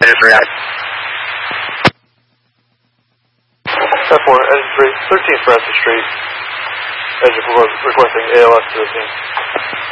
Just react. 10-4, Edge 3, 13th Bradford Street. Edge requesting ALS to the team.